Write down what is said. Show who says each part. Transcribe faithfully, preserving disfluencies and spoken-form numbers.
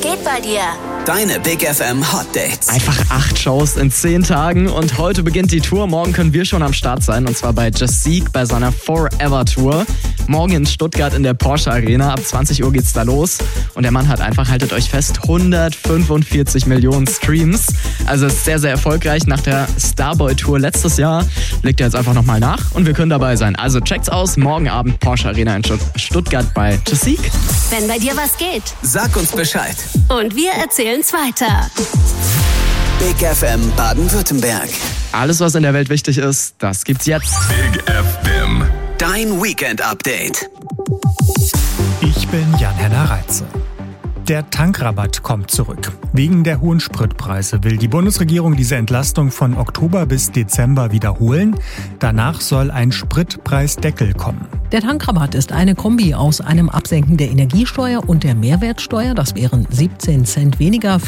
Speaker 1: geht bei dir?
Speaker 2: Deine Big F M Hot Dates.
Speaker 3: Einfach acht Shows in zehn Tagen und heute beginnt die Tour. Morgen können wir schon am Start sein und zwar bei Jasik bei seiner Forever Tour. Morgen in Stuttgart in der Porsche Arena. Ab zwanzig Uhr geht's da los. Und der Mann hat einfach, haltet euch fest, hundertfünfundvierzig Millionen Streams. Also ist sehr, sehr erfolgreich. Nach der Starboy Tour letztes Jahr legt er jetzt einfach nochmal nach und wir können dabei sein. Also checkt's aus. Morgen Abend Porsche Arena in Stuttgart bei Jasik.
Speaker 1: Wenn bei dir was geht,
Speaker 2: Sag uns Bescheid.
Speaker 1: und wir erzählen's weiter.
Speaker 2: Big F M Baden-Württemberg.
Speaker 3: Alles, was in der Welt wichtig ist, das gibt's jetzt.
Speaker 4: Big F M.
Speaker 2: Dein Weekend-Update.
Speaker 5: Ich bin Jan-Henner Reitze. Der Tankrabatt kommt zurück. Wegen der hohen Spritpreise will die Bundesregierung diese Entlastung von Oktober bis Dezember wiederholen. Danach soll ein Spritpreisdeckel kommen.
Speaker 6: Der Tankrabatt ist eine Kombi aus einem Absenken der Energiesteuer und der Mehrwertsteuer. Das wären siebzehn Cent weniger